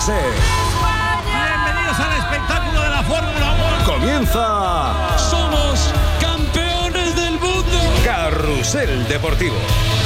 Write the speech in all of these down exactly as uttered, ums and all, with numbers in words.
ser. Bienvenidos al espectáculo de la Fórmula uno. Comienza. Somos campeones del mundo. Carrusel Deportivo.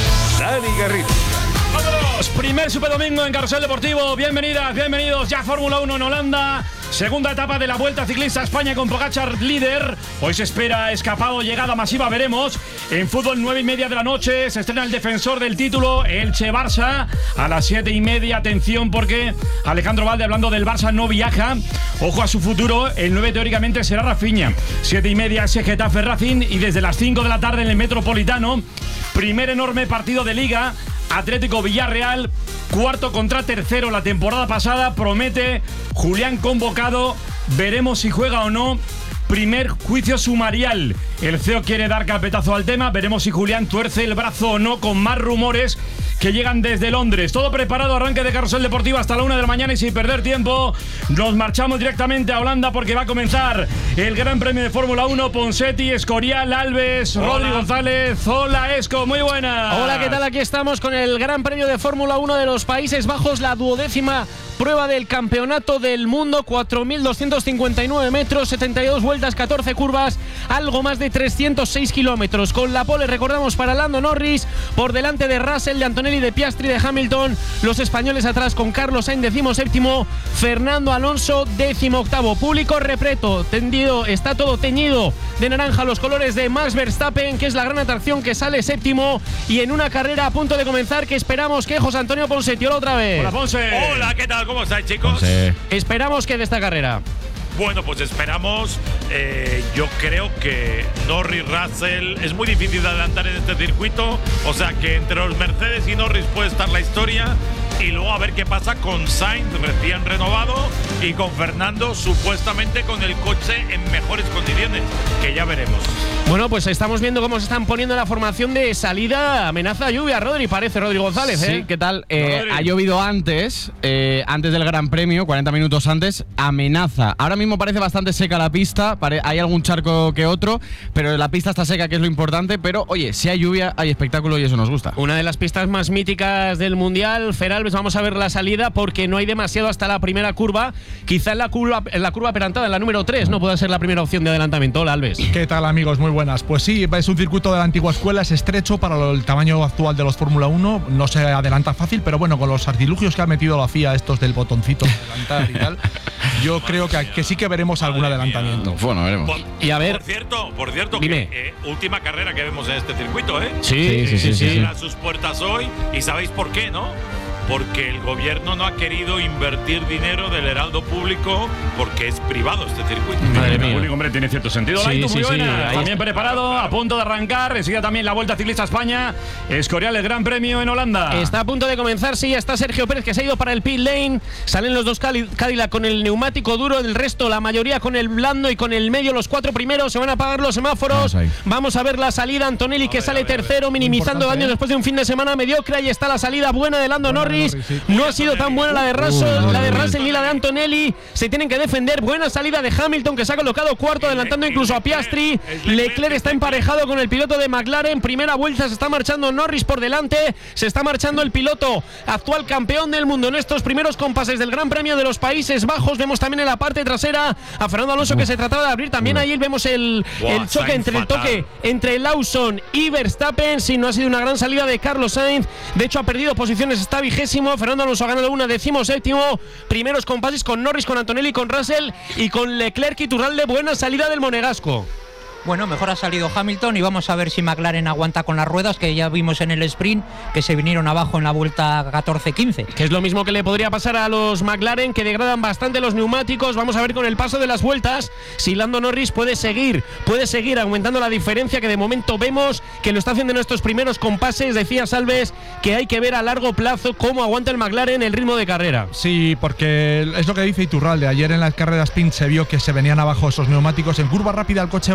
Dani Garrido. ¡Vámonos! Primer Superdomingo en Carrusel Deportivo. Bienvenidas, bienvenidos. Ya Fórmula uno en Holanda. Segunda etapa de la Vuelta Ciclista a España con Pogačar líder. Hoy se espera escapado, llegada masiva, veremos. En fútbol, nueve y media de la noche, se estrena el defensor del título, Elche Barça. A las siete y media, atención, porque Alejandro Valde, hablando del Barça, no viaja. Ojo a su futuro, el nueve teóricamente será Rafinha. Siete y media, ese Getafe Racing. Y desde las cinco de la tarde en el Metropolitano, primer enorme partido de Liga. Atlético Villarreal, cuarto contra tercero la temporada pasada, promete. Julián convocado, veremos si juega o no. Primer juicio sumarial. El C E O quiere dar carpetazo al tema, veremos si Julián tuerce el brazo o no, con más rumores que llegan desde Londres. Todo preparado, arranque de Carrusel Deportivo hasta la una de la mañana y sin perder tiempo nos marchamos directamente a Holanda porque va a comenzar el Gran Premio de Fórmula uno. Ponseti, Escorial, Alves, Hola. Rodri González. Hola, Esco, muy buena. Hola, ¿qué tal? Aquí estamos con el Gran Premio de Fórmula uno de los Países Bajos, la duodécima prueba del Campeonato del Mundo, cuatro mil doscientos cincuenta y nueve metros, setenta y dos vueltas, catorce curvas, algo más de trescientos seis kilómetros. Con la pole, recordamos, para Lando Norris, por delante de Russell, de Antonelli, de Piastri, de Hamilton. Los españoles atrás con Carlos Sainz, décimo séptimo, Fernando Alonso, décimo octavo. Público repleto, tendido, está todo teñido de naranja, los colores de Max Verstappen, que es la gran atracción, que sale séptimo, y en una carrera a punto de comenzar que esperamos que José Antonio Ponseti, hola otra vez. Hola, Ponce. Hola, ¿qué tal? ¿Cómo estáis, chicos? Sí. Esperamos que de esta carrera. Bueno, pues esperamos. Eh, yo creo que Norris, Russell, es muy difícil de adelantar en este circuito. O sea que entre los Mercedes y Norris puede estar la historia. Y luego a ver qué pasa con Sainz, recién renovado, y con Fernando, supuestamente con el coche en mejores condiciones, que ya veremos. Bueno, pues estamos viendo cómo se están poniendo la formación de salida. Amenaza lluvia, Rodri, parece, Rodri González, ¿eh? Sí, ¿qué tal? Eh, ha llovido antes, eh, antes del Gran Premio, cuarenta minutos antes. Amenaza. Ahora mismo parece bastante seca la pista, pare- hay algún charco que otro, pero la pista está seca, que es lo importante. Pero, oye, si hay lluvia, hay espectáculo y eso nos gusta. Una de las pistas más míticas del Mundial, Feralbes, vamos a ver la salida porque no hay demasiado hasta la primera curva. Quizá en la curva, en la curva perantada, en la número tres, no pueda ser la primera opción de adelantamiento. Hola, Alves. ¿Qué tal, amigos? Muy buenas. Pues sí, es un circuito de la antigua escuela, es estrecho para el tamaño actual de los Fórmula uno, no se adelanta fácil, pero bueno, con los artilugios que ha metido la F I A, estos del botoncito de adelantar y tal, yo creo que, que sí que veremos algún Madre adelantamiento. mía. Bueno, veremos. Por, Y a ver, por cierto, por cierto, dime. que, eh, última carrera que vemos en este circuito, ¿eh? Sí, sí, sí, sí, sí. A sus puertas hoy, y sabéis por qué, ¿no? Porque el gobierno no ha querido invertir dinero del heraldo público porque es privado este circuito. Madre El mía. público, hombre, tiene cierto sentido. Sí, Laito, sí, muy sí, buena. ahí También está. preparado, a punto de arrancar. Enseguida también la Vuelta Ciclista a España. Escorial, el Gran Premio en Holanda. Está a punto de comenzar, sí, ya está Sergio Pérez, que se ha ido para el pit lane. Salen los dos Cali- Cadillac con el neumático duro, el resto, la mayoría con el blando y con el medio. Los cuatro primeros, se van a apagar los semáforos. Vamos ahí. Vamos a ver la salida. Antonelli, que ver, sale a ver, a ver. tercero, minimizando Importante, daños ¿eh? después de un fin de semana mediocre. Ahí está la salida buena de Lando Buena de Norris. Norris, sí. No ha sido tan buena la de Russell, Uh, la de Norris. Russell ni la de Antonelli. Se tienen que defender. Buena salida de Hamilton, que se ha colocado cuarto, adelantando incluso a Piastri. Leclerc está emparejado con el piloto de McLaren. Primera vuelta, se está marchando Norris por delante. Se está marchando el piloto actual campeón del mundo en estos primeros compases del Gran Premio de los Países Bajos. Vemos también en la parte trasera a Fernando Alonso, que se trataba de abrir. También ahí vemos el, Buah, el choque Sainz entre el fatal. toque entre Lawson y Verstappen. Sí, no ha sido una gran salida de Carlos Sainz. De hecho, ha perdido posiciones, está vigésimo. Fernando Alonso ha ganado una, décimo séptimo. Primeros compases con Norris, con Antonelli, con Russell y con Leclerc y Turralde. Buena salida del monegasco. Bueno, mejor ha salido Hamilton y vamos a ver si McLaren aguanta con las ruedas, que ya vimos en el sprint que se vinieron abajo en la vuelta catorce quince. Que es lo mismo que le podría pasar a los McLaren, que degradan bastante los neumáticos. Vamos a ver con el paso de las vueltas si Lando Norris puede seguir, puede seguir aumentando la diferencia, que de momento vemos que lo está haciendo en estos primeros compases. Decía Salves que hay que ver a largo plazo cómo aguanta el McLaren el ritmo de carrera. Sí, porque es lo que dice Iturralde. Ayer en las carreras sprint se vio que se venían abajo esos neumáticos. En curva rápida el coche va muy, muy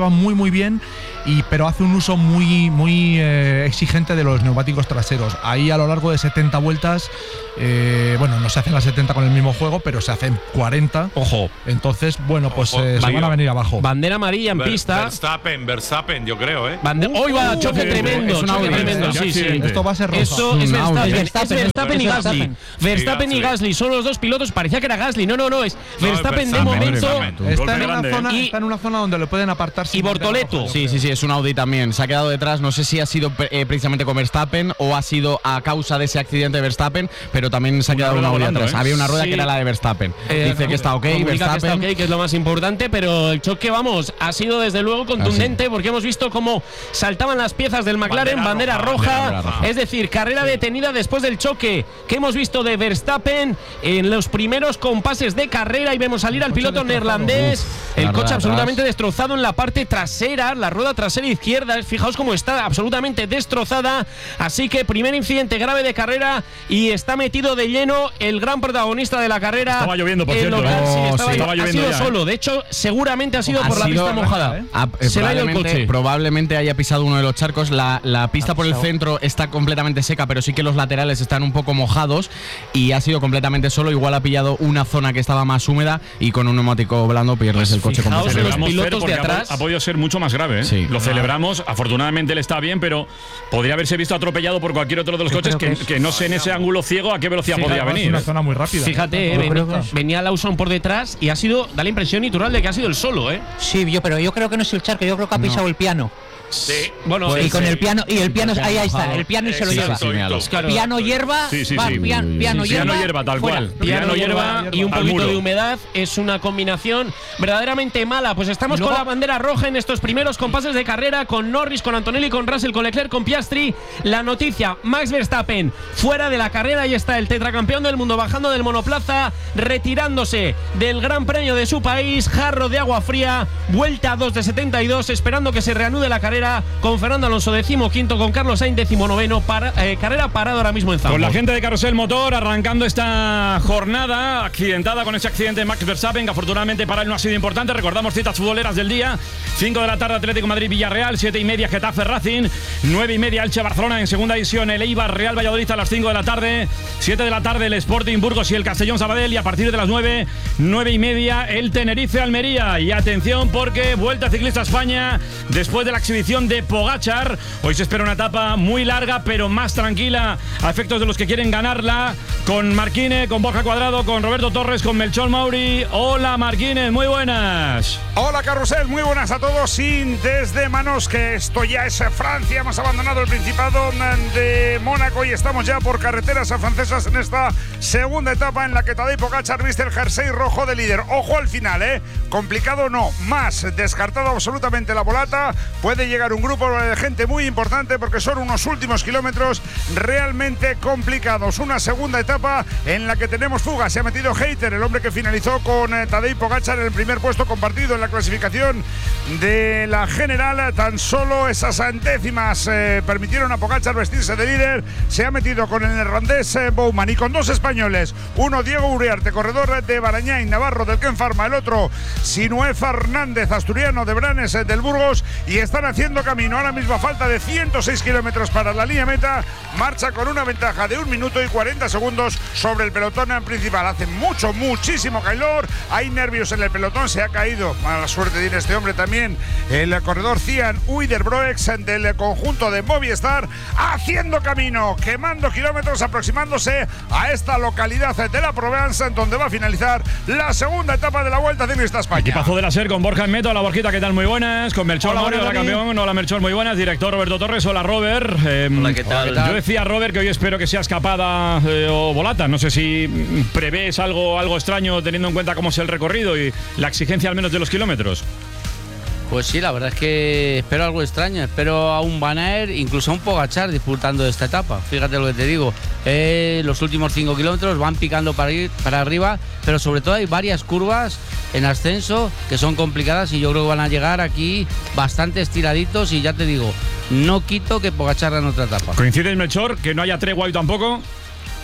muy bien, y, pero hace un uso muy, muy eh, exigente de los neumáticos traseros. Ahí a lo largo de setenta vueltas, eh, bueno, no se hacen las setenta con el mismo juego, pero se hacen cuarenta. Ojo. Entonces, bueno, pues Ojo, eh, se tío. van a venir abajo. Bandera amarilla en Ver- pista. Verstappen, Verstappen, yo creo, ¿eh? Bande- Hoy va choque qué tremendo, es un choque Audi, tremendo, ¿eh? sí, sí. Accidente. Esto va a ser rosa. Eso es Un Verstappen, Audi. es Verstappen, Verstappen y es Gasly. Verstappen. Verstappen y Gasly. Gasly son los dos pilotos. Parecía que era Gasly. No, no, no. Es No, Verstappen de Verstappen, momento. Verstappen. Está Golpe en, una grande, ¿eh? zona, Y- está en una zona donde le pueden apartar. sin y bandera Bortoleto. roja, yo Sí, creo. sí, sí, es un Audi también. Se ha quedado detrás. No sé si ha sido eh, precisamente con Verstappen o ha sido a causa de ese accidente de Verstappen, pero también se ha Una quedado un rueda Audi volando, atrás. ¿eh? Había una rueda Sí. que era la de Verstappen. Eh, Dice que está ok, comunica que está Verstappen. ok, que es lo más importante, pero el choque, vamos, ha sido desde luego contundente porque hemos visto cómo saltaban las piezas del McLaren, bandera, Bandera roja, roja, bandera roja. es decir, carrera detenida después del choque que hemos visto de Verstappen en los primeros compases de carrera y vemos salir al piloto neerlandés, Uf, el la coche rueda absolutamente atrás. destrozado en la parte trasera, la rueda trasera izquierda, fijaos cómo está absolutamente destrozada, así que primer incidente grave de carrera y está metido de lleno el gran protagonista de la carrera. Estaba lloviendo, por el cierto, local, ¿eh? sí, Oh, estaba, sí. Estaba ha lloviendo sido ya, ¿eh? solo, de hecho seguramente ha sido Ha por la sido- pista mojada. ¿eh? Ah, eh, Se le ha ido el probablemente, coche. probablemente haya pisado uno de los charcos. La, la pista por el centro está completamente seca, pero sí que los laterales están un poco mojados y ha sido completamente solo. Igual ha pillado una zona que estaba más húmeda y con un neumático blando pierdes el coche fijaos completamente. en los Celebramos, pilotos Fer, porque de ha po- atrás. Ha, podido ser mucho más grave, ¿eh? Sí. Lo celebramos. Afortunadamente él está bien, pero podría haberse visto atropellado por cualquier otro de los Yo coches que, creo que que es- no sé en ese ángulo ciego a qué velocidad Sí, podría claro, venir. Es una ¿eh? zona muy rápida. Fíjate, eh, Yo creo ven- que- venía Lawson por detrás y ha sido, da la impresión Iturralde de que ha sido el solo, ¿eh? Sí, yo, pero yo creo que no es el charco, yo creo que ha pisado el piano. Sí. Bueno, y con sí. el piano, y el piano, ahí, ahí está, mojado. el piano y se lo Sí, lleva. sí, sí, míralo. Claro. Piano hierba, Sí, sí, va, sí. pian- piano, Sí, hierba, piano hierba, tal fuera. cual. Piano, Piano, hierba hierba, y un al poquito muro. de humedad es una combinación verdaderamente mala. Pues estamos Y luego- con la bandera roja en estos primeros compases de carrera, con Norris, con Antonelli, con Russell, con Leclerc, con Piastri. La noticia, Max Verstappen fuera de la carrera. Ahí está el tetracampeón del mundo bajando del monoplaza, retirándose del Gran Premio de su país. Jarro de agua fría, vuelta dos de setenta y dos, esperando que se reanude la carrera con Fernando Alonso decimoquinto, con Carlos Sainz decimonoveno. Para, eh, carrera parada ahora mismo en Zambos. Con la gente de Carrusel Motor arrancando esta jornada accidentada con ese accidente de Max Verstappen, que afortunadamente para él no ha sido importante. Recordamos citas futboleras del día: cinco de la tarde Atlético Madrid-Villarreal, siete y media Getafe Racing, nueve y media Elche-Barcelona en segunda división, el Eibar Real Valladolid a las cinco de la tarde, siete de la tarde el Sporting Burgos y el Castellón Sabadell, y a partir de las nueve, nueve y media el Tenerife Almería. Y atención, porque Vuelta Ciclista a España después de la exhibición de Pogačar. Hoy se espera una etapa muy larga pero más tranquila a efectos de los que quieren ganarla, con Marquine, con Borja Cuadrado, con Roberto Torres, con Melchor Mauri. Hola Marquine, muy buenas. Hola Carrusel, muy buenas a todos. Sí, desde Manos, que esto ya es Francia, hemos abandonado el Principado de Mónaco y estamos ya por carreteras francesas en esta segunda etapa en la que Tadej Pogačar viste el jersey rojo de líder. Ojo al final, ¿eh? Complicado no, más descartado absolutamente la volata. Puede llegar un grupo de gente muy importante porque son unos últimos kilómetros realmente complicados. Una segunda etapa en la que tenemos fuga. Se ha metido Hayter, el hombre que finalizó con eh, Tadej Pogačar en el primer puesto compartido en la clasificación de la general. Tan solo esas décimas eh, permitieron a Pogačar vestirse de líder. Se ha metido con el neerlandés eh, Bouwman y con dos españoles. Uno Diego Uriarte, corredor de Barañáin, Navarro del Ken Pharma. El otro Sinué Fernández, asturiano de Branes eh, del Burgos. Y están haciendo camino ahora mismo a falta de ciento seis kilómetros para la línea meta. Marcha con una ventaja de un minuto y cuarenta segundos sobre el pelotón principal. Hace mucho, muchísimo calor. Hay nervios en el pelotón. Se ha caído, mala suerte tiene este hombre también, el corredor Cian Uiderbroex del conjunto de Movistar, haciendo camino, quemando kilómetros, aproximándose a esta localidad de la Provence, en donde va a finalizar la segunda etapa de la Vuelta Ciclista a España. Equipazo de la SER con Borja en Meto. Hola Borjita, ¿qué tal? Muy buenas. Con Melchor Mauri, hola campeón. Hola Melchor, muy buenas. Director Roberto Torres, hola Robert. Eh, Hola, ¿qué tal? Yo decía, Robert, que hoy espero que sea escapada eh, o volata. No sé si mm, prevés algo, algo extraño teniendo en cuenta cómo es el recorrido y la exigencia al menos de los kilómetros. Pues sí, la verdad es que espero algo extraño. Espero a un Van Aert, incluso a un Pogačar disfrutando de esta etapa. Fíjate lo que te digo. Eh, los últimos cinco kilómetros van picando para, ir, para arriba, pero sobre todo hay varias curvas en ascenso que son complicadas y yo creo que van a llegar aquí bastante estiraditos y ya te digo, no quito que Pogačar en otra etapa. ¿Coincides, Melchor, que no haya tregua hoy tampoco?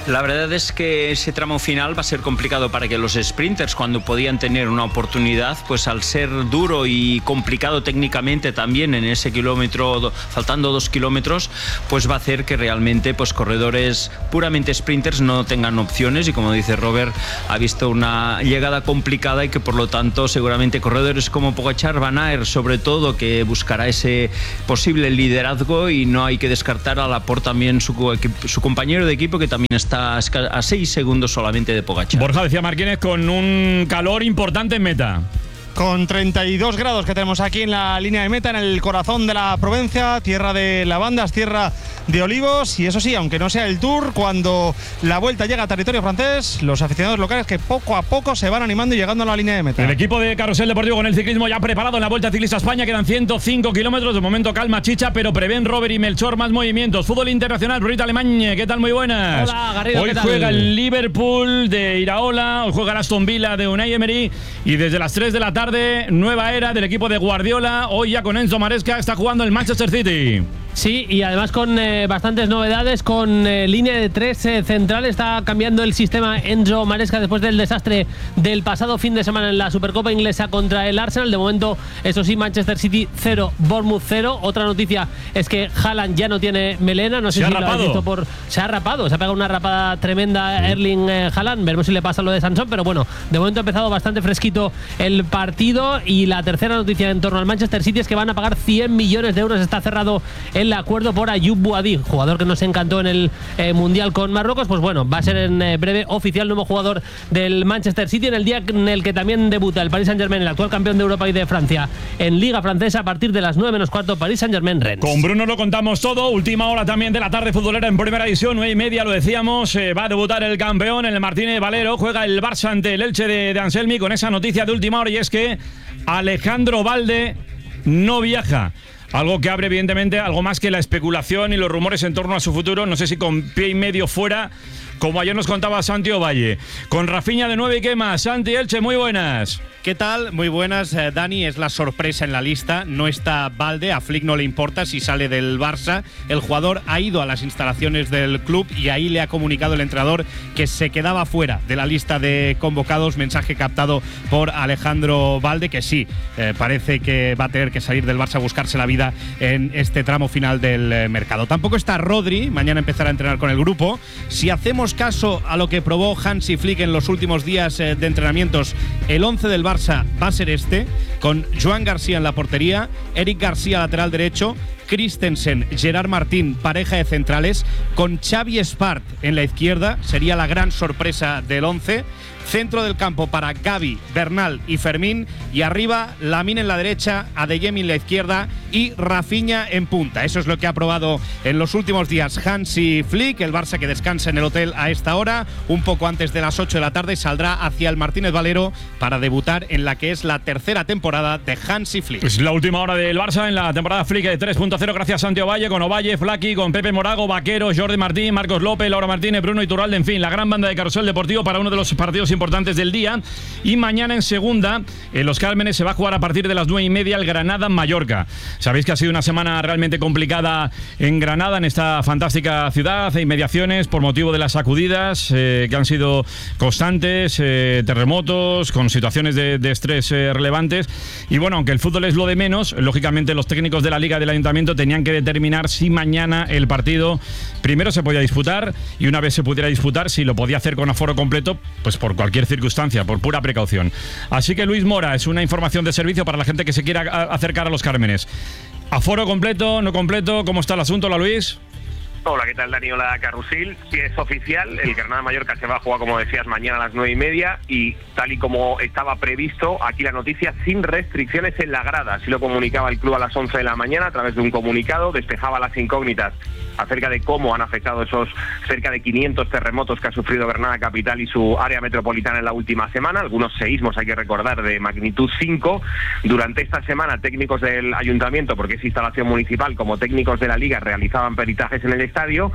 La verdad es que ese tramo final va a ser complicado para que los sprinters, cuando podían tener una oportunidad, pues al ser duro y complicado técnicamente también en ese kilómetro, faltando dos kilómetros, pues va a hacer que realmente pues corredores puramente sprinters no tengan opciones, y como dice Robert, ha visto una llegada complicada y que por lo tanto seguramente corredores como Pogačar, Van Aert sobre todo, que buscará ese posible liderazgo, y no hay que descartar a Laporte también, su, su compañero de equipo, que también está a seis segundos solamente de Pogačar. Borja decía Martínez con un calor importante en meta. Con treinta y dos grados que tenemos aquí en la línea de meta, en el corazón de la Provenza, tierra de lavandas, tierra de olivos. Y eso sí, aunque no sea el Tour, cuando la Vuelta llega a territorio francés, los aficionados locales que poco a poco se van animando y llegando a la línea de meta. El equipo de Carrusel Deportivo con el ciclismo ya preparado en la Vuelta Ciclista España. Quedan ciento cinco kilómetros. De momento calma chicha, pero prevén Robert y Melchor más movimientos. Fútbol internacional, Ruita Alemania, ¿qué tal? Muy buenas. Hola, Garrido, hoy ¿qué tal? Juega el Liverpool de Iraola, hoy juega el Aston Villa de Unai Emery, y desde las tres de la tarde, nueva era del equipo de Guardiola. Hoy ya con Enzo Maresca está jugando el Manchester City. Sí, y además con eh, bastantes novedades, con eh, línea de tres eh, central. Está cambiando el sistema Enzo Maresca después del desastre del pasado fin de semana en la Supercopa Inglesa contra el Arsenal. De momento, eso sí, Manchester City cero, Bournemouth cero. Otra noticia es que Haaland ya no tiene melena. No sé se si ha lo rapado. habéis visto por... Se ha rapado, se ha pegado una rapada tremenda sí. Erling eh, Haaland. Veremos si le pasa lo de Sansón, pero bueno, de momento ha empezado bastante fresquito el partido. Y la tercera noticia en torno al Manchester City es que van a pagar cien millones de euros. Está cerrado el acuerdo por Ayoub Boadi, jugador que nos encantó en el eh, Mundial con Marruecos. Pues bueno, va a ser en eh, breve oficial nuevo jugador del Manchester City, en el día en el que también debuta el Paris Saint-Germain, el actual campeón de Europa y de Francia, en Liga Francesa a partir de las nueve menos cuarto, Paris Saint-Germain-Rennes. Con Bruno lo contamos todo. Última hora también de la tarde futbolera en primera división, nueve y media, lo decíamos. Eh, va a debutar el campeón, el Martínez Valero. Juega el Barça ante el Elche de, de Anselmi, con esa noticia de última hora, y es que Alejandro Valde no viaja. Algo que abre, evidentemente, algo más que la especulación y los rumores en torno a su futuro. No sé si con pie y medio fuera, como ayer nos contaba Santi Ovalle. Con Rafinha de nueve y qué más. Santi, Elche, muy buenas. ¿Qué tal? Muy buenas, eh, Dani. Es la sorpresa en la lista. No está Valde. A Flick no le importa si sale del Barça. El jugador ha ido a las instalaciones del club y ahí le ha comunicado el entrenador que se quedaba fuera de la lista de convocados. Mensaje captado por Alejandro Valde, que sí, eh, parece que va a tener que salir del Barça a buscarse la vida en este tramo final del eh, mercado. Tampoco está Rodri. Mañana empezará a entrenar con el grupo. Si hacemos caso a lo que probó Hansi Flick en los últimos días eh, de entrenamientos, el once del Barça va a ser este, con Joan García en la portería, Eric García lateral derecho, Christensen, Gerard Martín, pareja de centrales, con Xavi Espart en la izquierda, sería la gran sorpresa del once. Centro del campo para Gavi, Bernal y Fermín, y arriba Lamine en la derecha, Adeyemi en la izquierda y Rafinha en punta. Eso es lo que ha probado en los últimos días Hansi Flick. El Barça, que descansa en el hotel a esta hora, un poco antes de las ocho de la tarde, saldrá hacia el Martínez Valero para debutar en la que es la tercera temporada de Hansi Flick. Es la última hora del Barça en la temporada Flick de tres punto cero, gracias a Santi Ovalle, con Ovalle, Flaqui, con Pepe Morago, Vaquero, Jordi Martín, Marcos López, Laura Martínez, Bruno Iturralde, en fin, la gran banda de Carrusel Deportivo para uno de los partidos importantes del día. Y mañana en segunda, en Los Cármenes, se va a jugar a partir de las nueve y media el Granada-Mallorca. Sabéis que ha sido una semana realmente complicada en Granada, en esta fantástica ciudad e inmediaciones, por motivo de las sacudidas eh, que han sido constantes, eh, terremotos, con situaciones de, de estrés eh, relevantes. Y bueno, aunque el fútbol es lo de menos, lógicamente los técnicos de la Liga del Ayuntamiento tenían que determinar si mañana el partido primero se podía disputar, y una vez se pudiera disputar, si lo podía hacer con aforo completo, pues por cualquier circunstancia, por pura precaución. Así que Luis Mora, es una información de servicio para la gente que se quiera acercar a Los Cármenes. ¿Aforo completo, no completo? ¿Cómo está el asunto, la Luis? Hola, ¿qué tal, Dani? Hola, Carrusel. Si es oficial, el Granada-Mallorca se va a jugar, como decías, mañana a las nueve y media, y tal y como estaba previsto, aquí la noticia, sin restricciones en la grada. Así lo comunicaba el club a las once de la mañana a través de un comunicado, despejaba las incógnitas acerca de cómo han afectado esos cerca de quinientos terremotos que ha sufrido Granada capital y su área metropolitana en la última semana, algunos seísmos, hay que recordar, de magnitud cinco. Durante esta semana, técnicos del ayuntamiento, porque es instalación municipal, como técnicos de la Liga, realizaban peritajes en el estadio,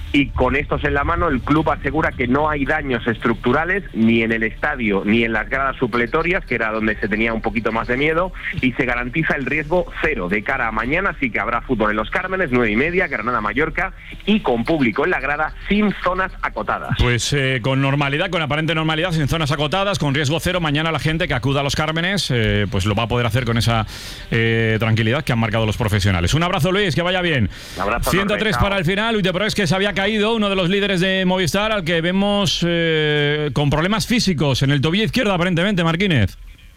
y con estos en la mano el club asegura que no hay daños estructurales ni en el estadio ni en las gradas supletorias, que era donde se tenía un poquito más de miedo, y se garantiza el riesgo cero de cara a mañana. Así que habrá fútbol en Los Cármenes, nueve y media, Granada-Mallorca, y con público en la grada, sin zonas acotadas. Pues eh, con normalidad, con aparente normalidad, sin zonas acotadas, con riesgo cero. Mañana la gente que acuda a Los Cármenes eh, pues lo va a poder hacer con esa eh, tranquilidad que han marcado los profesionales. Un abrazo, Luis, que vaya bien. Un abrazo. ciento tres enorme, para el final. Uiteproex, que se había caído, uno de los líderes de Movistar, al que vemos eh, con problemas físicos en el tobillo izquierdo, aparentemente, Marquínez.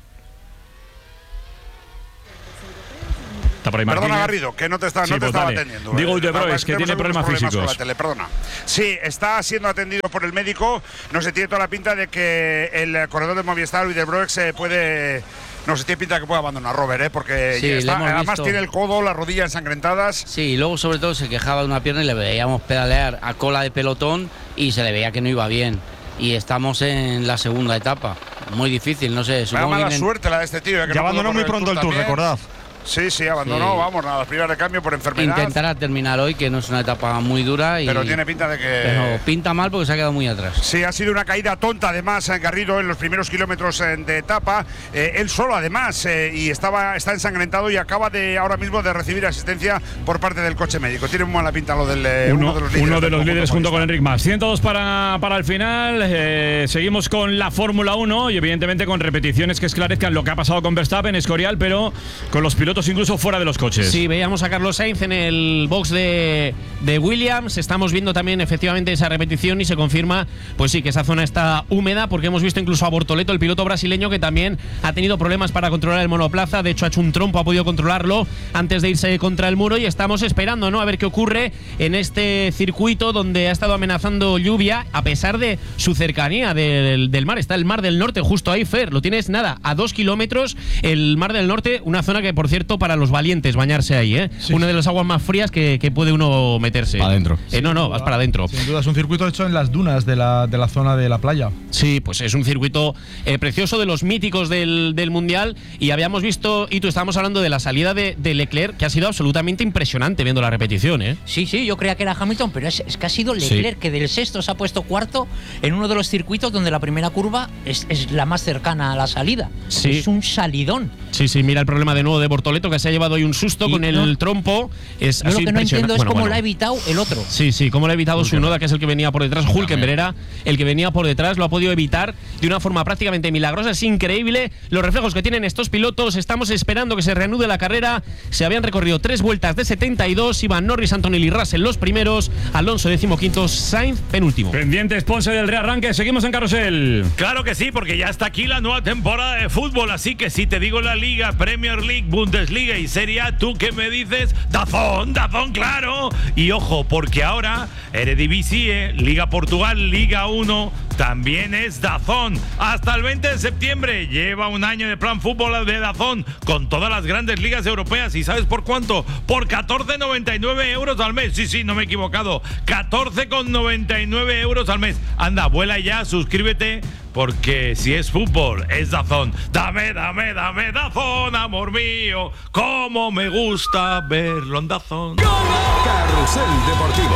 Está por ahí, Perdona, Martínez. Garrido, que no te, está, Sí, no te pues estaba dale. atendiendo. Digo eh. Uiteproex, que Tenemos tiene algunos problemas con la físicos. tele, perdona. Sí, está siendo atendido por el médico. No se tiene toda la pinta de que el corredor de Movistar, Uiteproex, se puede... No se tiene pinta de que pueda abandonar Robert, ¿eh? Porque Sí, ya le está, hemos además visto. tiene el codo, la rodilla ensangrentadas. Sí, y luego sobre todo se quejaba de una pierna y le veíamos pedalear a cola de pelotón y se le veía que no iba bien. Y estamos en la segunda etapa. Muy difícil, no sé. Vaya supongo mala que vienen- suerte la de este tío. eh, que Ya no pudo abandonó muy correr pronto el Tour, también. recordad. Sí, sí, abandonó, Sí. vamos, a las primeras de cambio por enfermedad. Intentará terminar hoy, que no es una etapa muy dura. Y, Pero tiene pinta de que... pero pinta mal porque se ha quedado muy atrás. Sí, ha sido una caída tonta, además, en Garrido en los primeros kilómetros eh, de etapa. Eh, él solo, además, eh, y estaba está ensangrentado y acaba de ahora mismo de recibir asistencia por parte del coche médico. Tiene muy mala pinta lo del eh, Uno, uno de los líderes, uno de del los conjunto líderes junto Movistar. con Enric Mas. ciento dos para, para el final. Eh, seguimos con la Fórmula uno y evidentemente con repeticiones que esclarezcan lo que ha pasado con Verstappen, Escorial, pero con los pilotos incluso fuera de los coches. Sí, veíamos a Carlos Sainz en el box de, de Williams. Estamos viendo también efectivamente esa repetición y se confirma, pues sí, que esa zona está húmeda, porque hemos visto incluso a Bortoleto, el piloto brasileño, que también ha tenido problemas para controlar el monoplaza. De hecho, ha hecho un trompo, ha podido controlarlo antes de irse contra el muro, y estamos esperando, ¿no?, a ver qué ocurre en este circuito donde ha estado amenazando lluvia a pesar de su cercanía del, del mar. Está el Mar del Norte justo ahí, Fer. Lo tienes, nada, a dos kilómetros el Mar del Norte, una zona que, por cierto, para los valientes bañarse ahí, ¿eh? Sí. Una de las aguas más frías que, que puede uno meterse. Para adentro. Eh, no, no, vas para adentro. Sin duda, es un circuito hecho en las dunas de la, de la zona de la playa. Sí, pues es un circuito eh, precioso, de los míticos del, del Mundial. Y habíamos visto, y tú estábamos hablando de la salida de, de Leclerc, que ha sido absolutamente impresionante viendo la repetición, ¿eh? Sí, sí, yo creía que era Hamilton, pero es, es que ha sido Leclerc, Sí. que del sexto se ha puesto cuarto en uno de los circuitos donde la primera curva es, es la más cercana a la salida. Sí. Es un salidón. Sí, sí, mira el problema de nuevo de Bortoleto, que se ha llevado hoy un susto Y con el no- trompo. Es, Yo ha lo sido que no impresionante. entiendo es Bueno, cómo bueno. lo ha evitado el otro. Sí, sí, cómo le ha evitado su Noda, que es el que venía por detrás. Hulkenberg era el que venía por detrás, lo ha podido evitar de una forma prácticamente milagrosa. Es increíble los reflejos que tienen estos pilotos. Estamos esperando que se reanude la carrera. Se habían recorrido tres vueltas de setenta y dos. Iban Norris, Antonelli y Russell los primeros. Alonso decimoquinto, Sainz penúltimo. Pendiente, sponsor del rearranque. Seguimos en Carrusel. Claro que sí, porque ya está aquí la nueva temporada de fútbol. Así que si te digo la Liga, Premier League, Bundesliga y Serie A, ¿tú qué me dices? ¡Dazón, Dazón, claro! Y ojo, porque ahora Eredivisie, Liga Portugal, Liga uno, también es Dazón. Hasta el veinte de septiembre lleva un año de plan fútbol de Dazón con todas las grandes ligas europeas. ¿Y sabes por cuánto? Por catorce con noventa y nueve euros al mes. Sí, sí, no me he equivocado. catorce con noventa y nueve euros al mes. Anda, vuela ya, suscríbete, porque si es fútbol, es Dazón. Dame, dame, dame Dazón, amor mío. Cómo me gusta verlo en Dazón. Carrusel Deportivo.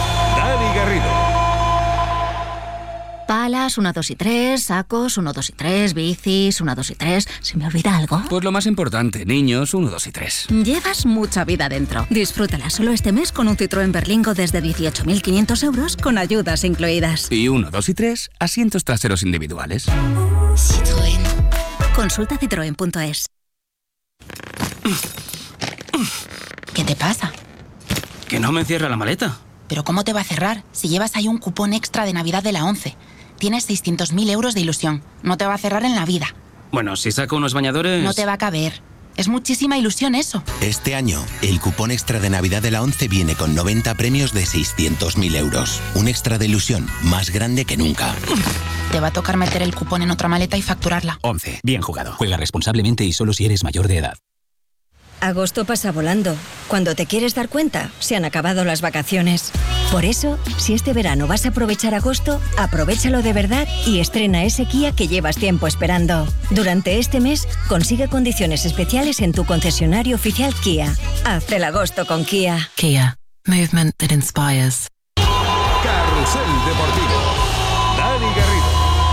Dani Garrido. Palas, uno, dos y tres, sacos, uno, dos y tres, bicis, uno, dos y tres. ¿Se me olvida algo? Pues lo más importante, niños, uno, dos y tres. Llevas mucha vida dentro. Disfrútala solo este mes con un Citroën Berlingo desde dieciocho mil quinientos euros con ayudas incluidas. Y uno, dos y tres, asientos traseros individuales. Citroën. Consulta citroen punto es. ¿Qué te pasa? Que no me cierra la maleta. ¿Pero cómo te va a cerrar si llevas ahí un cupón extra de Navidad de la ONCE? Tienes seiscientos mil euros de ilusión. No te va a cerrar en la vida. Bueno, si saco unos bañadores... No te va a caber. Es muchísima ilusión eso. Este año, el cupón extra de Navidad de la ONCE viene con noventa premios de seiscientos mil euros. Un extra de ilusión más grande que nunca. Te va a tocar meter el cupón en otra maleta y facturarla. ONCE. Bien jugado. Juega responsablemente y solo si eres mayor de edad. Agosto pasa volando. Cuando te quieres dar cuenta, se han acabado las vacaciones. Por eso, si este verano vas a aprovechar agosto, aprovéchalo de verdad y estrena ese Kia que llevas tiempo esperando. Durante este mes, consigue condiciones especiales en tu concesionario oficial Kia. Haz el agosto con Kia. Kia. Movement that inspires. Carrusel Deportivo. Dani Garrido.